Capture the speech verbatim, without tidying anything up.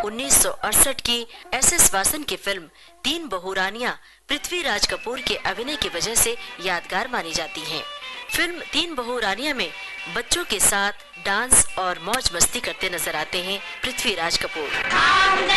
उन्नीस सौ अड़सठ की एस एस वासन की फिल्म तीन बहू रानियां पृथ्वीराज कपूर के अभिनय की वजह से यादगार मानी जाती हैं। फिल्म तीन बहू रानियां में बच्चों के साथ डांस और मौज मस्ती करते नजर आते हैं पृथ्वीराज कपूर।